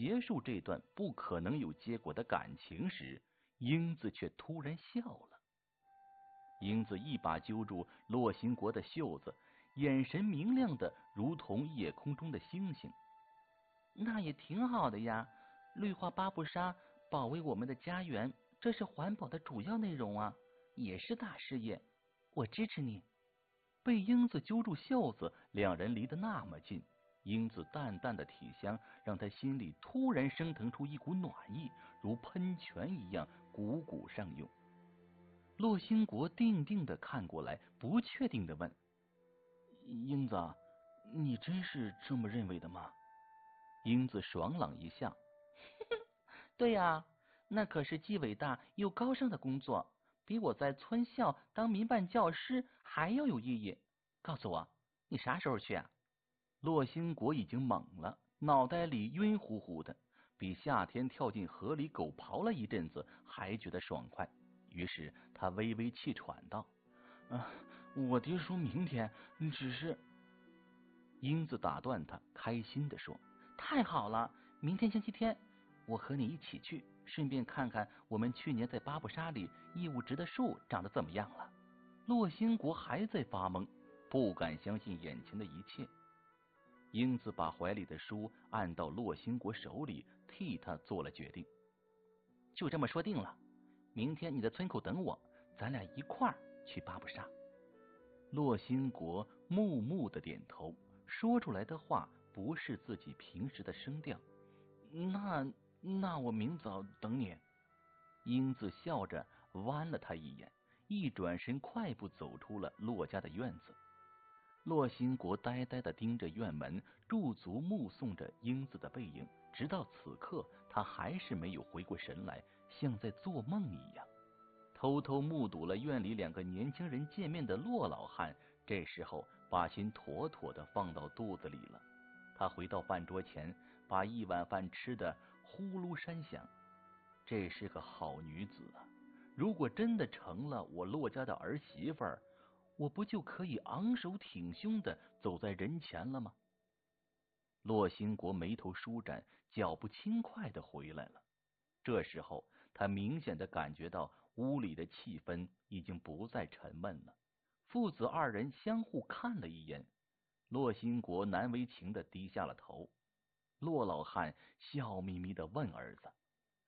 结束这段不可能有结果的感情时，英子却突然笑了。英子一把揪住洛兴国的袖子，眼神明亮的如同夜空中的星星。那也挺好的呀，绿化巴布沙，保卫我们的家园，这是环保的主要内容啊，也是大事业，我支持你。被英子揪住袖子，两人离得那么近，英子淡淡的体香让他心里突然升腾出一股暖意，如喷泉一样汩汩上涌。洛兴国定定的看过来，不确定的问：英子，你真是这么认为的吗？英子爽朗一笑：对呀，那可是既伟大又高尚的工作，比我在村校当民办教师还要有意义。告诉我，你啥时候去啊？洛兴国已经懵了，脑袋里晕乎乎的，比夏天跳进河里狗刨了一阵子还觉得爽快。于是他微微气喘道：我爹说明天，只是……英子打断他，开心的说：太好了，明天星期天，我和你一起去，顺便看看我们去年在巴布沙里义务植的树长得怎么样了。洛兴国还在发懵，不敢相信眼前的一切。英子把怀里的书按到洛兴国手里，替他做了决定。就这么说定了，明天你在村口等我，咱俩一块儿去巴布沙。洛兴国木木的点头，说出来的话不是自己平时的声调。那我明早等你。英子笑着剜了他一眼，一转身快步走出了洛家的院子。洛兴国呆呆的盯着院门，驻足目送着英子的背影，直到此刻他还是没有回过神来，像在做梦一样。偷偷目睹了院里两个年轻人见面的骆老汉，这时候把心妥妥的放到肚子里了。他回到饭桌前，把一碗饭吃得呼噜山响。这是个好女子啊！如果真的成了我骆家的儿媳妇儿，我不就可以昂首挺胸的走在人前了吗？洛兴国眉头舒展，脚步轻快的回来了。这时候，他明显的感觉到屋里的气氛已经不再沉闷了。父子二人相互看了一眼，洛兴国难为情的低下了头。骆老汉笑眯眯的问儿子：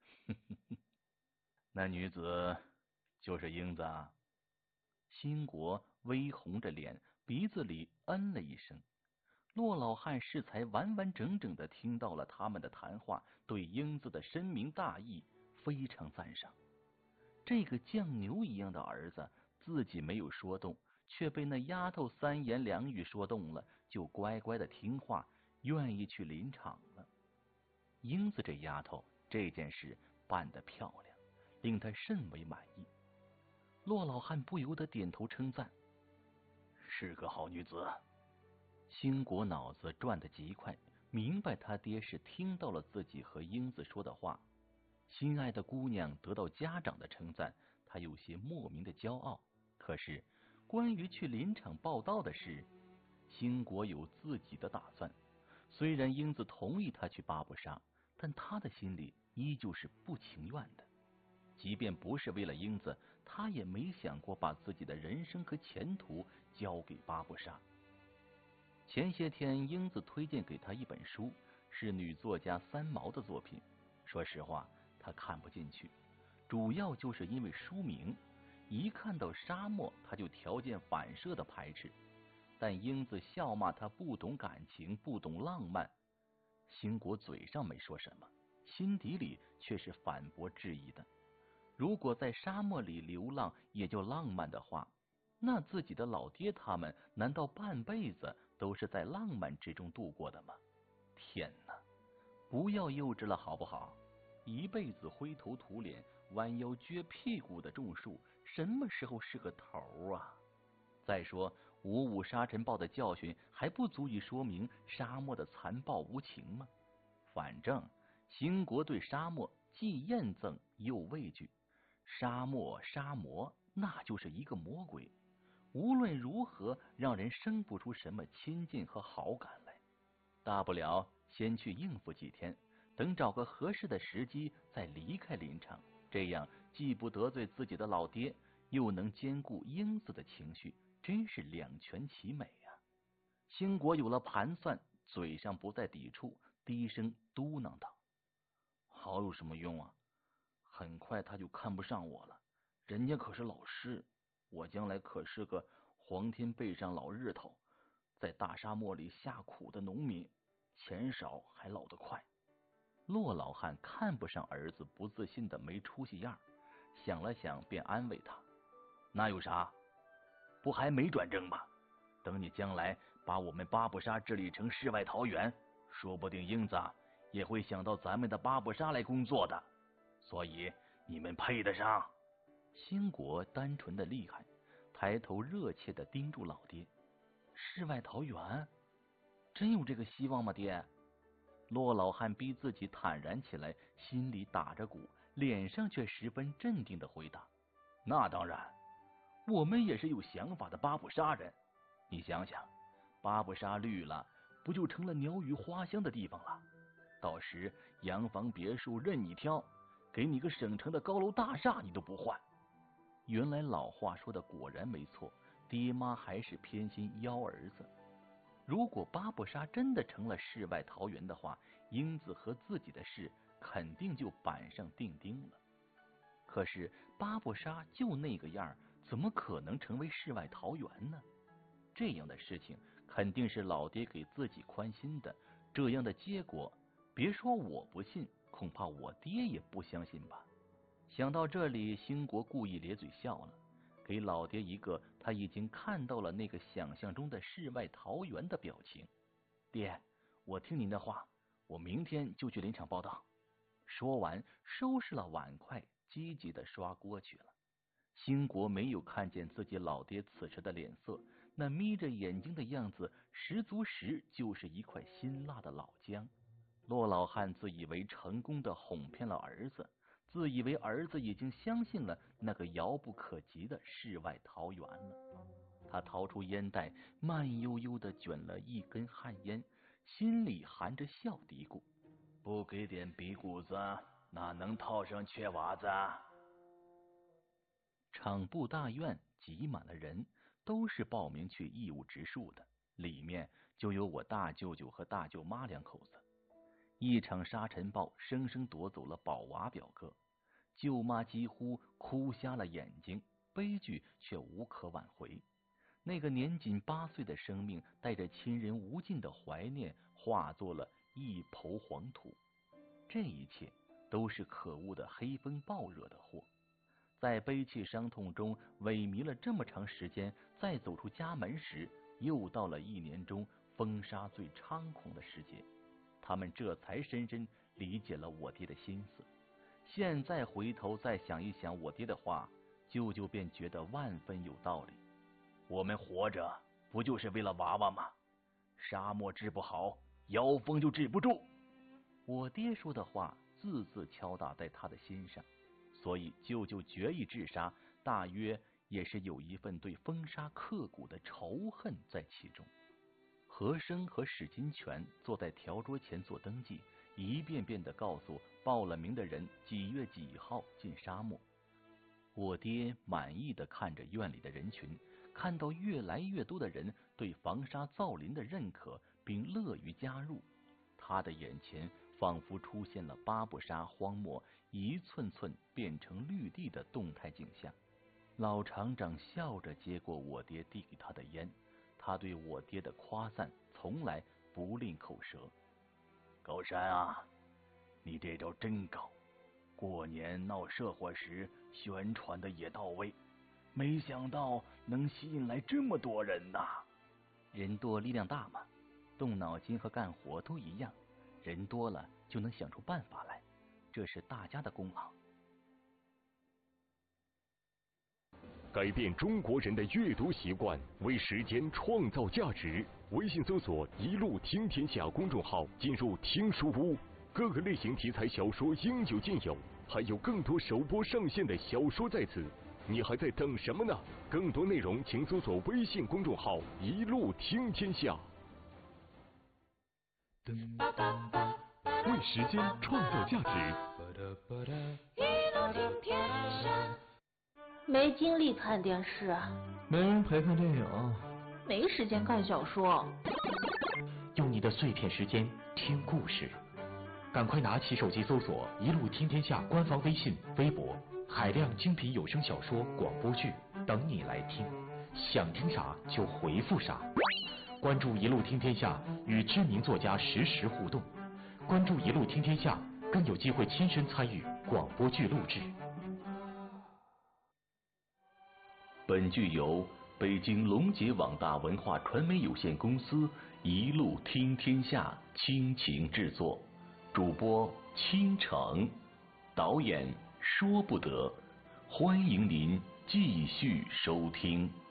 那女子就是英子啊？兴国微红着脸，鼻子里嗯了一声。骆老汉适才完完整整的听到了他们的谈话，对英子的深明大义非常赞赏。这个犟牛一样的儿子，自己没有说动，却被那丫头三言两语说动了，就乖乖的听话，愿意去临场了。英子这丫头这件事办得漂亮，令他甚为满意。骆老汉不由得点头称赞：是个好女子。兴国脑子转得极快，明白他爹是听到了自己和英子说的话。心爱的姑娘得到家长的称赞，他有些莫名的骄傲。可是关于去临场报道的事，兴国有自己的打算。虽然英子同意他去巴布沙，但他的心里依旧是不情愿的。即便不是为了英子，他也没想过把自己的人生和前途交给巴布沙。前些天，英子推荐给他一本书，是女作家三毛的作品。说实话，他看不进去，主要就是因为书名，一看到沙漠，他就条件反射的排斥。但英子笑骂他不懂感情，不懂浪漫。兴国嘴上没说什么，心底里却是反驳质疑的。如果在沙漠里流浪也叫浪漫的话，那自己的老爹他们难道半辈子都是在浪漫之中度过的吗？天哪，不要幼稚了好不好？一辈子灰头土脸、弯腰撅屁股的种树，什么时候是个头啊？再说五五沙尘暴的教训还不足以说明沙漠的残暴无情吗？反正兴国对沙漠既厌憎又畏惧。沙漠沙魔那就是一个魔鬼，无论如何让人生不出什么亲近和好感来。大不了先去应付几天， 等找个合适的时机再离开林场，这样既不得罪自己的老爹，又能兼顾英子的情绪，真是两全其美啊！兴国有了盘算，嘴上不再抵触，低声嘟囔道：“好有什么用啊？很快他就看不上我了。人家可是老师，我将来可是个皇天背上老日头，在大沙漠里下苦的农民，钱少还老得快。”骆老汉看不上儿子不自信的没出息样，想了想便安慰他：“那有啥？不还没转正吗？等你将来把我们八步沙治理成世外桃源，说不定英子也会想到咱们的八步沙来工作的。所以你们配得上。”兴国单纯的厉害，抬头热切的盯住老爹：“世外桃源？真有这个希望吗，爹？”骆老汉逼自己坦然起来，心里打着鼓，脸上却十分镇定的回答：“那当然，我们也是有想法的八步沙人。你想想，八步沙绿了，不就成了鸟语花香的地方了？到时洋房别墅任你挑，给你个省城的高楼大厦你都不换。”原来老话说的果然没错，爹妈还是偏心幺儿子。如果八步沙真的成了世外桃源的话，英子和自己的事肯定就板上钉钉了。可是八步沙就那个样，怎么可能成为世外桃源呢？这样的事情肯定是老爹给自己宽心的，这样的结果，别说我不信，恐怕我爹也不相信吧。想到这里，兴国故意咧嘴笑了，给老爹一个他已经看到了那个想象中的世外桃源的表情。爹，我听您的话，我明天就去林场报道。说完，收拾了碗筷，积极的刷锅去了。兴国没有看见自己老爹此时的脸色，那眯着眼睛的样子，十足十就是一块辛辣的老姜。骆老汉自以为成功的哄骗了儿子，自以为儿子已经相信了那个遥不可及的世外桃源了。他掏出烟袋，慢悠悠的卷了一根旱烟，心里含着笑嘀咕：“不给点鼻骨子，哪能套上雀娃子？”场部大院挤满了人，都是报名去义务植树的，里面就有我大舅舅和大舅妈两口子。一场沙尘暴生生夺走了宝娃表哥，舅妈几乎哭瞎了眼睛，悲剧却无可挽回。那个年仅8岁的生命，带着亲人无尽的怀念，化作了一抔黄土。这一切都是可恶的黑风暴惹的祸。在悲戚伤痛中萎靡了这么长时间，再走出家门时，又到了1年中风沙最猖狂的时节。他们这才深深理解了我爹的心思。现在回头再想一想我爹的话，舅舅便觉得万分有道理。我们活着不就是为了娃娃吗？沙漠治不好，妖风就治不住。我爹说的话字字敲打在他的心上，所以舅舅决意治沙，大约也是有一份对风沙刻骨的仇恨在其中。和珅和史金泉坐在条桌前做登记，一遍遍地告诉报了名的人几月几号进沙漠。我爹满意地看着院里的人群，看到越来越多的人对防沙造林的认可，并乐于加入，他的眼前仿佛出现了八步沙荒漠一寸寸变成绿地的动态景象。老厂长笑着接过我爹递给他的烟，他对我爹的夸赞从来不吝口舌。高山啊，你这招真高，过年闹社火时宣传的也到位，没想到能吸引来这么多人呐。人多力量大嘛，动脑筋和干活都一样，人多了就能想出办法来，这是大家的功劳。 改变中国人的阅读习惯，为时间创造价值。微信搜索“一路听天下”公众号，进入听书屋，各个类型题材小说应有尽有，还有更多首播上线的小说在此，你还在等什么呢？更多内容请搜索微信公众号“一路听天下”。 为时间创造价值。 一路听天下。没精力看电视， 没人陪看电影， 没时间看小说。 用你的碎片时间听故事，赶快拿起手机搜索“一路听天下”官方微信、微博，海量精品有声小说、广播剧等你来听，想听啥就回复啥。关注“一路听天下”，与知名作家实时互动。关注“一路听天下”，更有机会亲身参与广播剧录制。 本剧由北京龙杰网大文化传媒有限公司一路听天下倾情制作，主播倾城，导演说不得。欢迎您继续收听。